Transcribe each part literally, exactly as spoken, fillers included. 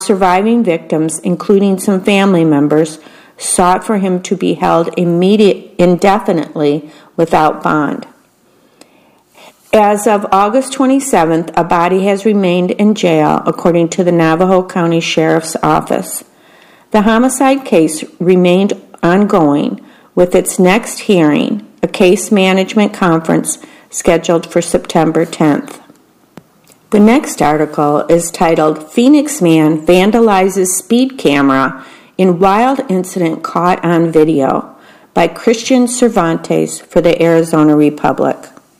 surviving victims, including some family members, sought for him to be held immediate, indefinitely without bond. As of August twenty-seventh, a body has remained in jail, according to the Navajo County Sheriff's Office. The homicide case remained ongoing, with its next hearing, a case management conference, scheduled for September tenth. The next article is titled, Phoenix Man Vandalizes Speed Camera in Wild Incident Caught on Video, by Christian Cervantes for the Arizona Republic.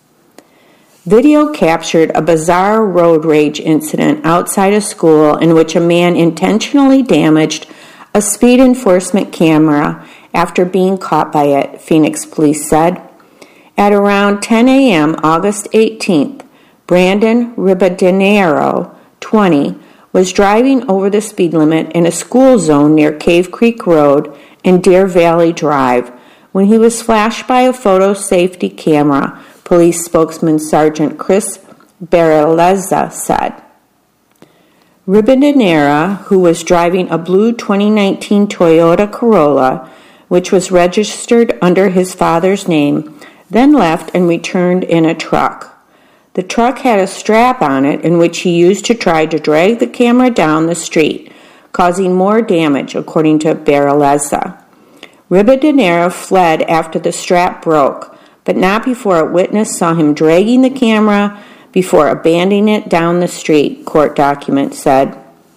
Video captured a bizarre road rage incident outside a school in which a man intentionally damaged a speed enforcement camera after being caught by it, Phoenix police said. At around ten a.m. August eighteenth, Brandon Ribadeneiro, twenty, was driving over the speed limit in a school zone near Cave Creek Road and Deer Valley Drive when he was flashed by a photo safety camera, police spokesman Sergeant Chris Barreleza said. Ribadeneira, who was driving a blue twenty nineteen Toyota Corolla, which was registered under his father's name, then left and returned in a truck. The truck had a strap on it in which he used to try to drag the camera down the street, causing more damage, according to Barreleza. Ribadeneira fled after the strap broke, but not before a witness saw him dragging the camera before abandoning it down the street, court documents said.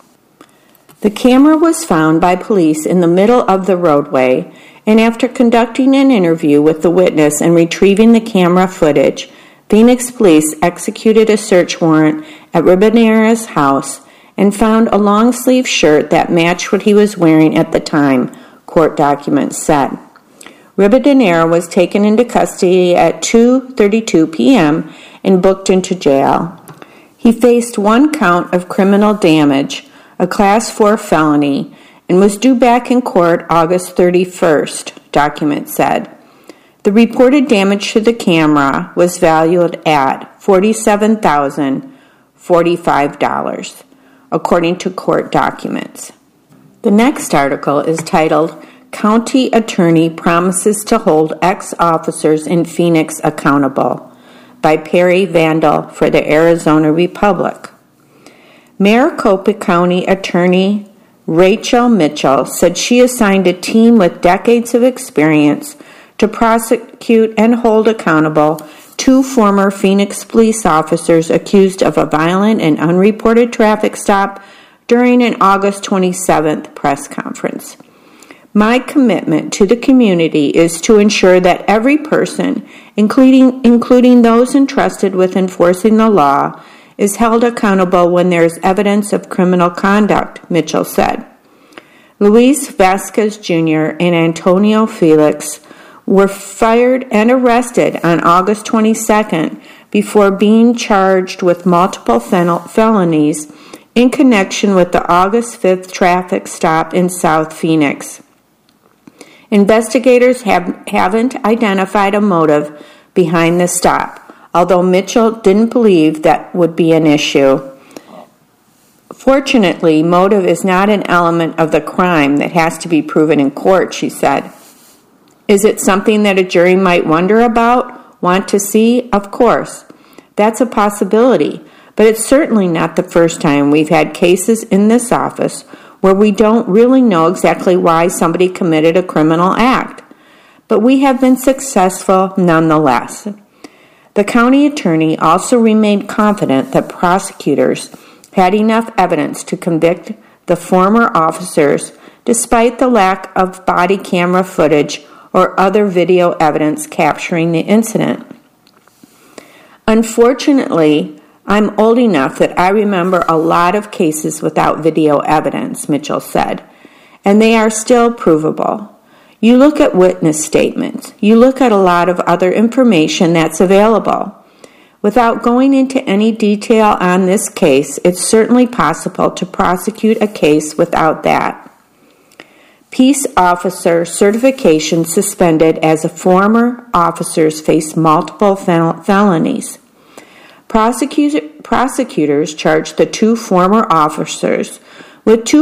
The camera was found by police in the middle of the roadway, and after conducting an interview with the witness and retrieving the camera footage, Phoenix police executed a search warrant at Ribadeneira's house and found a long-sleeve shirt that matched what he was wearing at the time, court documents said. Ribadeneira was taken into custody at two thirty-two p.m. and booked into jail. He faced one count of criminal damage, a Class four felony, and was due back in court August thirty-first, documents said. The reported damage to the camera was valued at forty-seven thousand forty-five dollars, according to court documents. The next article is titled, County Attorney Promises to Hold Ex-Officers in Phoenix Accountable, by Perry Vandal for the Arizona Republic. Maricopa County Attorney Rachel Mitchell said she assigned a team with decades of experience to prosecute and hold accountable two former Phoenix police officers accused of a violent and unreported traffic stop during an August twenty-seventh press conference. My commitment to the community is to ensure that every person, including, including those entrusted with enforcing the law, is held accountable when there is evidence of criminal conduct, Mitchell said. Luis Vasquez Junior and Antonio Felix were fired and arrested on August twenty-second before being charged with multiple felonies in connection with the August fifth traffic stop in South Phoenix. Investigators have, haven't identified a motive behind the stop, although Mitchell didn't believe that would be an issue. Fortunately, motive is not an element of the crime that has to be proven in court, she said. Is it something that a jury might wonder about, want to see? Of course. That's a possibility, but it's certainly not the first time we've had cases in this office where we don't really know exactly why somebody committed a criminal act. But we have been successful nonetheless. The county attorney also remained confident that prosecutors had enough evidence to convict the former officers despite the lack of body camera footage or other video evidence capturing the incident. Unfortunately, I'm old enough that I remember a lot of cases without video evidence, Mitchell said, and they are still provable. You look at witness statements. You look at a lot of other information that's available. Without going into any detail on this case, it's certainly possible to prosecute a case without that. Peace officer certification suspended as a former officers face multiple fel- felonies. Prosecutor, prosecutors charged the two former officers With two